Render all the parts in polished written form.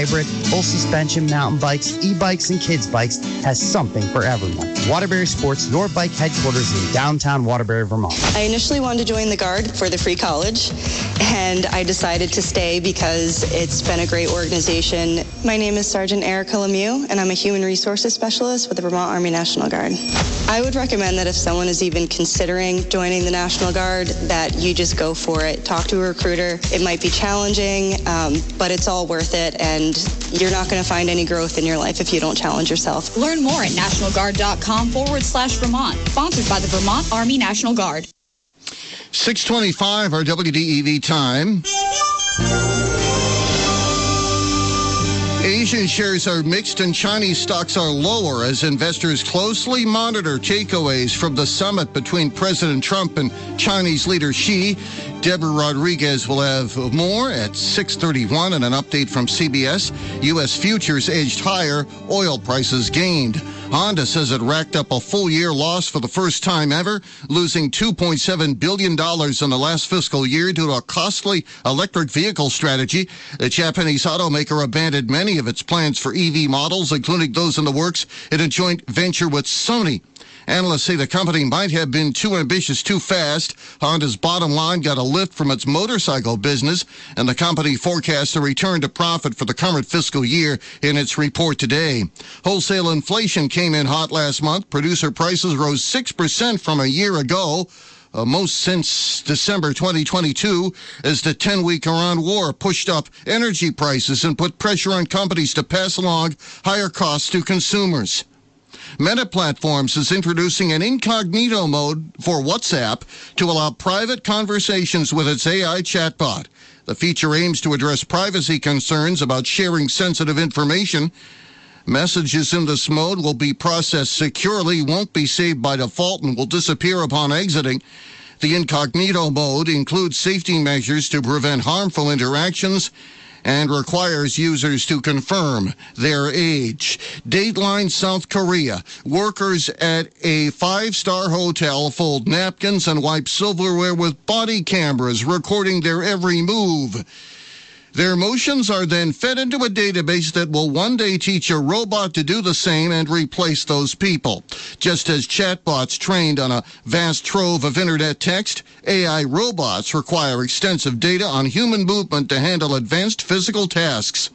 hybrid, full suspension mountain bikes, e-bikes, and kids bikes has something for everyone. Waterbury Sports, your bike headquarters in downtown Waterbury, Vermont. I initially wanted to join the Guard for the free college, and I decided to stay because it's been a great organization. My name is Sergeant Erica Lemieux, and I'm a human resources specialist with the Vermont Army National Guard. I would recommend that if someone is even considering joining the National Guard, that you just go for it. Talk to a recruiter. It might be challenging, but it's all worth it, and you're not going to find any growth in your life if you don't challenge yourself. Learn more at nationalguard.com/Vermont. Sponsored by the Vermont Army National Guard. 6:25, our WDEV time. Asian shares are mixed and Chinese stocks are lower as investors closely monitor takeaways from the summit between President Trump and Chinese leader Xi. Deborah Rodriguez will have more at 6:31 and an update from CBS. U.S. futures edged higher, oil prices gained. Honda says it racked up a full-year loss for the first time ever, losing $2.7 billion in the last fiscal year due to a costly electric vehicle strategy. The Japanese automaker abandoned many of its plans for EV models, including those in the works in a joint venture with Sony. Analysts say the company might have been too ambitious too fast. Honda's bottom line got a lift from its motorcycle business, and the company forecasts a return to profit for the current fiscal year in its report today. Wholesale inflation came in hot last month. Producer prices rose 6% from a year ago, most since December 2022, as the 10-week Iran war pushed up energy prices and put pressure on companies to pass along higher costs to consumers. Meta Platforms is introducing an incognito mode for WhatsApp to allow private conversations with its AI chatbot. The feature aims to address privacy concerns about sharing sensitive information. Messages in this mode will be processed securely, won't be saved by default, and will disappear upon exiting. The incognito mode includes safety measures to prevent harmful interactions and requires users to confirm their age. Dateline South Korea. Workers at a 5-star hotel fold napkins and wipe silverware with body cameras, recording their every move. Their motions are then fed into a database that will one day teach a robot to do the same and replace those people. Just as chatbots trained on a vast trove of internet text, AI robots require extensive data on human movement to handle advanced physical tasks.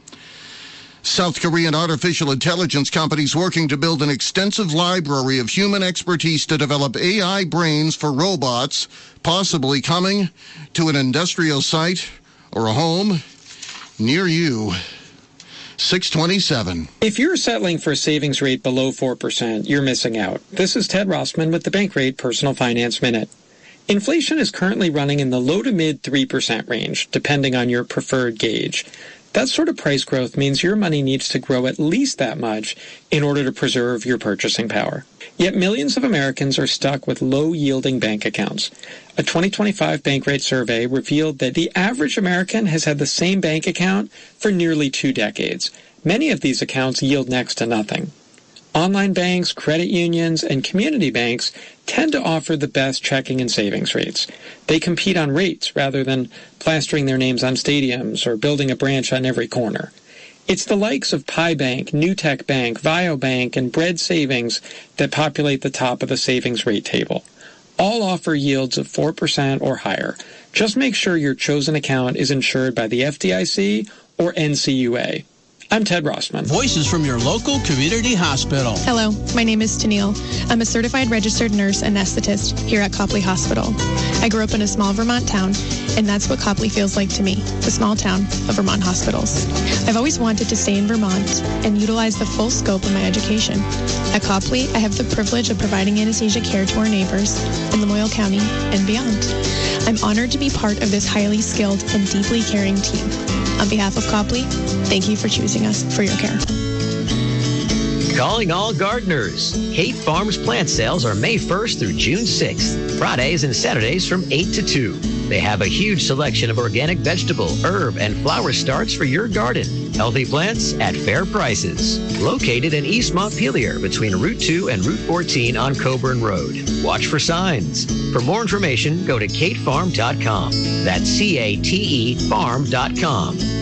South Korean artificial intelligence companies working to build an extensive library of human expertise to develop AI brains for robots, possibly coming to an industrial site or a home near you. 6:27. If you're settling for a savings rate below 4%, you're missing out. This is Ted Rossman with the Bankrate Personal Finance Minute. Inflation is currently running in the low to mid 3% range, depending on your preferred gauge. That sort of price growth means your money needs to grow at least that much in order to preserve your purchasing power. Yet millions of Americans are stuck with low-yielding bank accounts. A 2025 Bankrate survey revealed that the average American has had the same bank account for nearly 2 decades. Many of these accounts yield next to nothing. Online banks, credit unions, and community banks tend to offer the best checking and savings rates. They compete on rates rather than plastering their names on stadiums or building a branch on every corner. It's the likes of Pi Bank, Newtek Bank, VioBank, and Bread Savings that populate the top of the savings rate table. All offer yields of 4% or higher. Just make sure your chosen account is insured by the FDIC or NCUA. I'm Ted Rossman. Voices from your local community hospital. Hello, my name is Tennille. I'm a certified registered nurse anesthetist here at Copley Hospital. I grew up in a small Vermont town, and that's what Copley feels like to me, the small town of Vermont hospitals. I've always wanted to stay in Vermont and utilize the full scope of my education. At Copley, I have the privilege of providing anesthesia care to our neighbors in Lamoille County and beyond. I'm honored to be part of this highly skilled and deeply caring team. On behalf of Copley, thank you for choosing us for your care. Calling all gardeners. Kate Farms plant sales are May 1st through June 6th, Fridays and Saturdays from 8 to 2. They have a huge selection of organic vegetable, herb, and flower starts for your garden. Healthy plants at fair prices. Located in East Montpelier between Route 2 and Route 14 on Coburn Road. Watch for signs. For more information, go to katefarm.com. That's CATE farm.com.